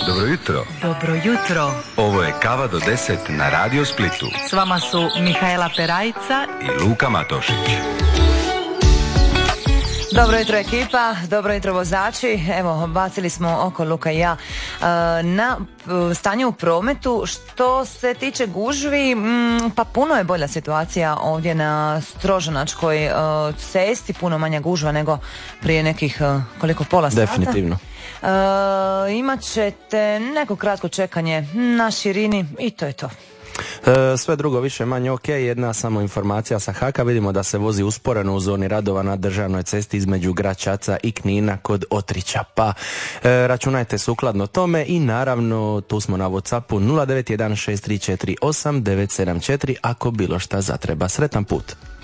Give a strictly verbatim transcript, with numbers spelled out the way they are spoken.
Dobro jutro. Dobro jutro. Ovo je Kava do deset na Radio Splitu. S vama su Mihaela Perajca i Luka Matošić. Dobro jutro ekipa, dobro jutro vozači. Evo, bacili smo oko Luka i ja na stanje u prometu. Što se tiče gužvi, pa puno je bolja situacija ovdje na Strožanačkoj cesti, puno manja gužva nego prije nekih koliko pola sata. Definitivno. Uh, imat ćete neko kratko čekanje na širini i to je to. E, sve drugo više manje ok, jedna samo informacija sa Haka, vidimo da se vozi usporeno u zoni radova na državnoj cesti između Gračaca i Knina kod Otrića, pa e, računajte sukladno tome i naravno tu smo na WhatsAppu nula devet jedan šest tri četiri osam devet sedam četiri ako bilo šta zatreba. Sretan put.